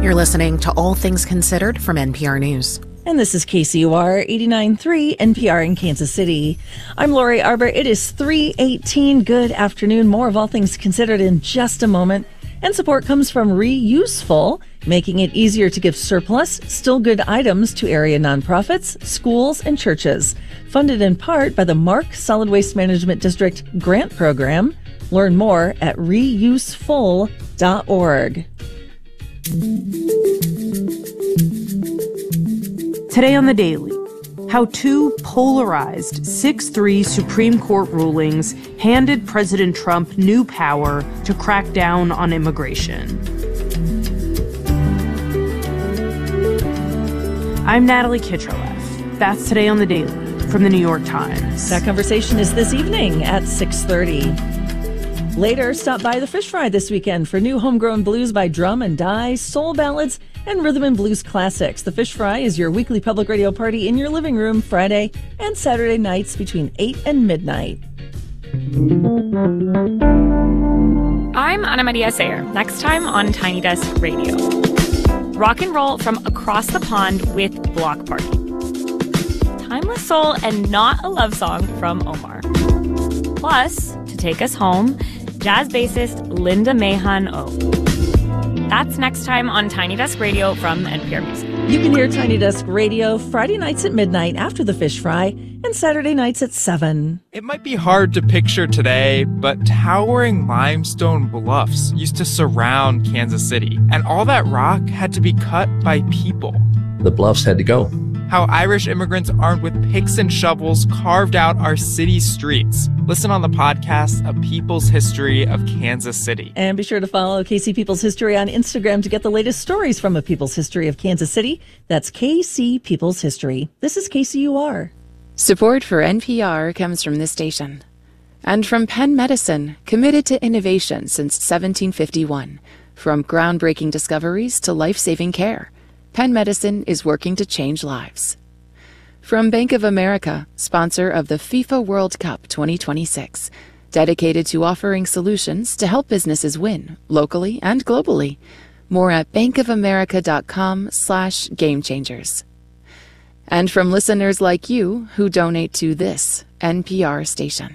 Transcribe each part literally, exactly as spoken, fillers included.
You're listening to All Things Considered from N P R News. And this is K C U R eighty-nine point three N P R in Kansas City. I'm Lori Arbor. It is three eighteen. Good afternoon. More of All Things Considered in just a moment. And support comes from Reuseful, making it easier to give surplus, still good items to area nonprofits, schools, and churches. Funded in part by the Mark Solid Waste Management District Grant Program. Learn more at reuseful dot org. Today on The Daily, how two polarized six three Supreme Court rulings handed President Trump new power to crack down on immigration. I'm Natalie Kitrolev. That's Today on The Daily from The New York Times. That conversation is this evening at six thirty. Later, stop by the Fish Fry this weekend for new homegrown blues by Drum and Die, soul ballads, and rhythm and blues classics. The Fish Fry is your weekly public radio party in your living room Friday and Saturday nights between eight and midnight. I'm Ana Maria Sayer. Next time on Tiny Desk Radio. Rock and roll from across the pond with Block Party. Timeless soul and not a love song from Omar. Plus, to take us home, jazz bassist Linda Mahan O. That's next time on Tiny Desk Radio from N P R Music. You can hear Tiny Desk Radio Friday nights at midnight after the Fish Fry and Saturday nights at seven. It might be hard to picture today, but towering limestone bluffs used to surround Kansas City, and all that rock had to be cut by people. The bluffs had to go. How Irish immigrants armed with picks and shovels carved out our city's streets. Listen on the podcast, A People's History of Kansas City. And be sure to follow K C People's History on Instagram to get the latest stories from A People's History of Kansas City. That's K C People's History. This is K C U R. Support for N P R comes from this station. And from Penn Medicine, committed to innovation since seventeen fifty-one. From groundbreaking discoveries to life-saving care. Penn Medicine is working to change lives. From Bank of America, sponsor of the FIFA World Cup twenty twenty-six, dedicated to offering solutions to help businesses win, locally and globally. More at bankofamerica.com slash game changers. And from listeners like you who donate to this N P R station.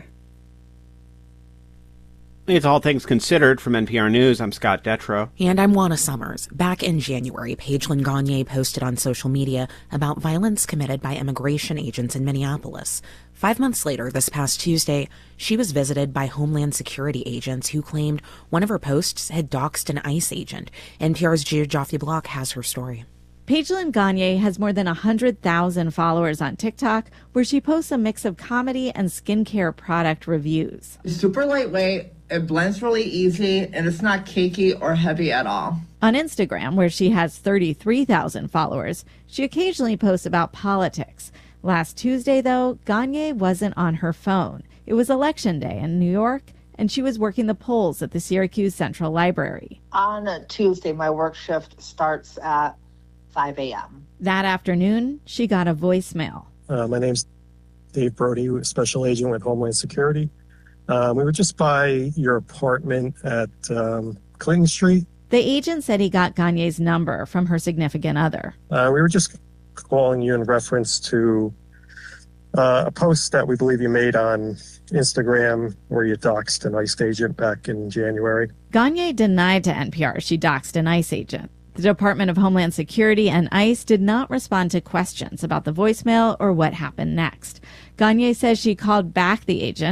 It's All Things Considered from N P R News. I'm Scott Detrow. And I'm Juana Summers. Back in January, Pagelyn Gagne posted on social media about violence committed by immigration agents in Minneapolis. Five months later, this past Tuesday, she was visited by Homeland Security agents who claimed one of her posts had doxed an ICE agent. N P R's Gia Joffe-Block has her story. Pagelyn Gagne has more than one hundred thousand followers on TikTok, where she posts a mix of comedy and skincare product reviews. It's super lightweight, it blends really easy, and it's not cakey or heavy at all. On Instagram, where she has thirty-three thousand followers, she occasionally posts about politics. Last Tuesday, though, Gagne wasn't on her phone. It was Election Day in New York, and she was working the polls at the Syracuse Central Library. On a Tuesday, my work shift starts at five a.m. That afternoon, she got a voicemail. Uh, my name's Dave Brody, Special Agent with Homeland Security. Uh, we were just by your apartment at um, Clinton Street. The agent said he got Gagne's number from her significant other. Uh, we were just calling you in reference to uh, a post that we believe you made on Instagram where you doxed an ICE agent back in January. Gagne denied to N P R she doxed an ICE agent. The Department of Homeland Security and ICE did not respond to questions about the voicemail or what happened next. Gagne says she called back the agent